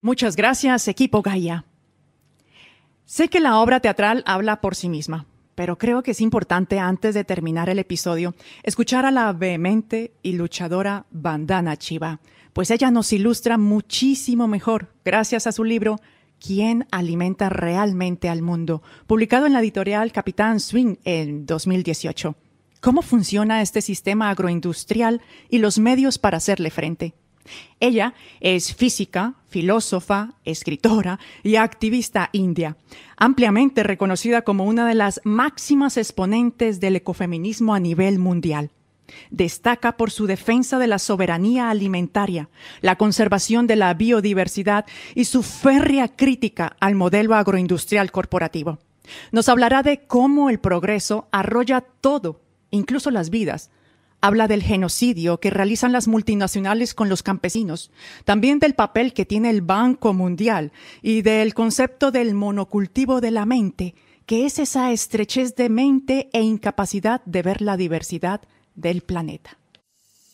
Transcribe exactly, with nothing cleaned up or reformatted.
Muchas gracias, equipo Gaia. Sé que la obra teatral habla por sí misma, pero creo que es importante, antes de terminar el episodio, escuchar a la vehemente y luchadora Vandana Shiva, pues ella nos ilustra muchísimo mejor gracias a su libro ¿Quién alimenta realmente al mundo?, publicado en la editorial Capitán Swing en dos mil dieciocho. ¿Cómo funciona este sistema agroindustrial y los medios para hacerle frente? Ella es física, filósofa, escritora y activista india, ampliamente reconocida como una de las máximas exponentes del ecofeminismo a nivel mundial. Destaca por su defensa de la soberanía alimentaria, la conservación de la biodiversidad y su férrea crítica al modelo agroindustrial corporativo. Nos hablará de cómo el progreso arrolla todo, incluso las vidas. Habla del genocidio que realizan las multinacionales con los campesinos, también del papel que tiene el Banco Mundial y del concepto del monocultivo de la mente, que es esa estrechez de mente e incapacidad de ver la diversidad del planeta.